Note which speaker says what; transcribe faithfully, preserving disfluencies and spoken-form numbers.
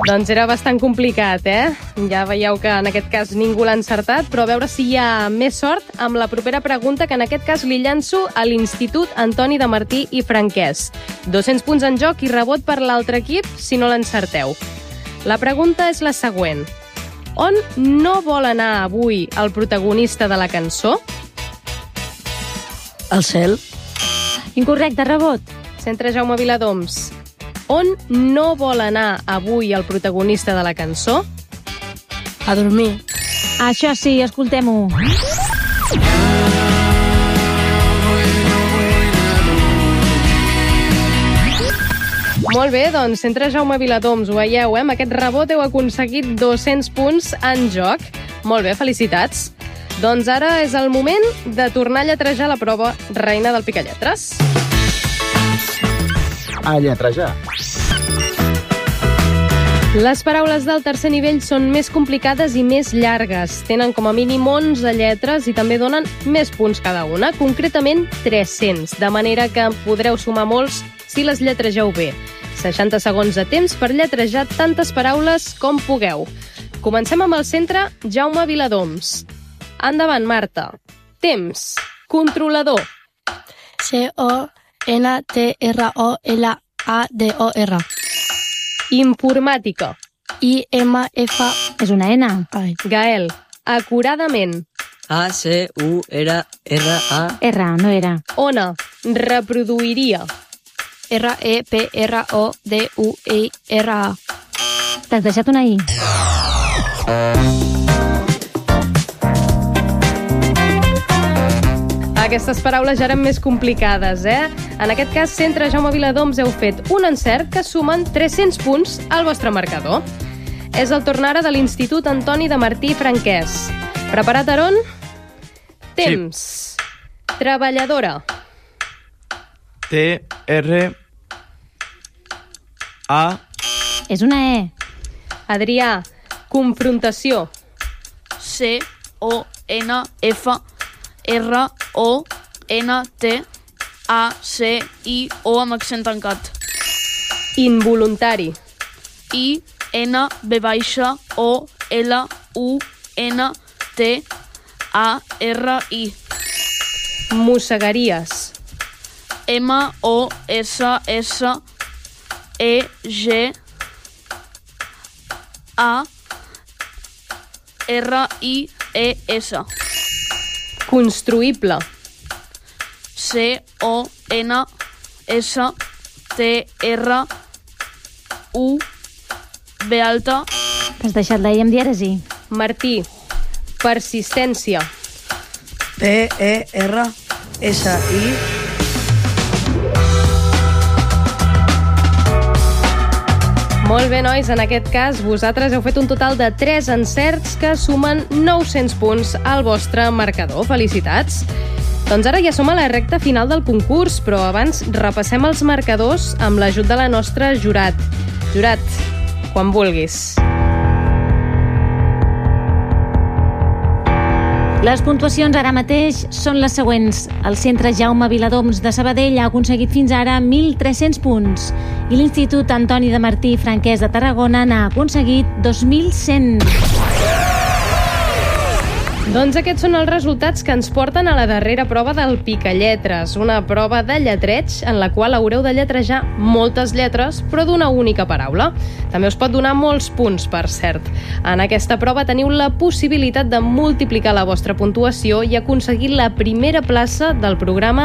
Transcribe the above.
Speaker 1: Doncs era bastant complicat, eh? Ja veieu que en aquest cas ningú l'ha encertat, però a veure si hi ha més sort amb la propera pregunta, que en aquest cas li llanço a l'Institut Antoni de Martí i Franquès. dos-cents punts en joc i rebot per l'altre equip si no l'encerteu. La pregunta és la següent. On no vol anar avui el protagonista de la cançó?
Speaker 2: Al cel.
Speaker 3: Incorrecte, rebot.
Speaker 1: Centre Jaume Viladoms. On no vol anar avui el protagonista de la cançó?
Speaker 2: A dormir.
Speaker 3: Això sí, escoltem-ho.
Speaker 1: Molt bé, doncs, Centre Jaume Viladoms, ho veieu, eh? Amb aquest rebot heu aconseguit dos-cents punts en joc. Molt bé, felicitats. Doncs ara és el moment de tornar a lletrejar la prova reina del Picalletres.
Speaker 4: A lletrejar.
Speaker 1: Les paraules del tercer nivell són més complicades i més llargues. Tenen com a mínim onze lletres i també donen més punts cada una, concretament tres-cents, de manera que podreu sumar molts si les lletregeu bé. seixanta segons de temps per lletrejar tantes paraules com pugueu. Comencem amb el centre Jaume Viladoms. Endavant, Marta. Temps. Controlador.
Speaker 2: C O N T R O L A D O R.
Speaker 1: Informàtica.
Speaker 2: I M F.
Speaker 3: És una N.
Speaker 2: Ai.
Speaker 1: Gael. Acuradament.
Speaker 5: A C U R R A.
Speaker 3: R, no era.
Speaker 1: Ona. Reproduiria.
Speaker 2: R E P R O D U I R A.
Speaker 3: T'has deixat una I.
Speaker 1: Aquestes paraules ja eren més complicades, eh? En aquest cas, Centre Jaume Viladoms heu fet un encert que sumen tres-cents punts al vostre marcador. És el torn ara de l'Institut Antoni de Martí i Franquès. Preparat, Aron? Temps. Sí. Treballadora.
Speaker 6: T R A.
Speaker 3: És una E.
Speaker 1: Adrià. Confrontació.
Speaker 7: C O N F R O N T A C I O amb accent tancat.
Speaker 1: Involuntari.
Speaker 7: I N V baixa O L U N T A R I.
Speaker 1: Mossegaries.
Speaker 7: M O S S E G A R I E S.
Speaker 1: Construïble.
Speaker 7: C O N S T R U B alta.
Speaker 3: T'has deixat la I amb dièresi.
Speaker 1: Martí. Persistència.
Speaker 2: P E R S I.
Speaker 1: Molt bé, nois, en aquest cas vosaltres heu fet un total de tres encerts que sumen nou-cents punts al vostre marcador. Felicitats! Doncs ara ja som a la recta final del concurs, però abans repassem els marcadors amb l'ajut de la nostra Jurat. Jurat, quan vulguis.
Speaker 3: Les puntuacions ara mateix són les següents. El Centre Jaume Viladoms de Sabadell ha aconseguit fins ara mil tres-cents punts i l'Institut Antoni de Martí i Franquès de Tarragona n'ha aconseguit dos mil cent.
Speaker 1: Doncs aquests són els resultats que ens porten a la darrera prova del Picalletres, una prova de lletreig en la qual haureu de lletrejar moltes lletres, però d'una única paraula. També us pot donar molts punts, per cert. En aquesta prova teniu la possibilitat de multiplicar la vostra puntuació i aconseguir la primera plaça del programa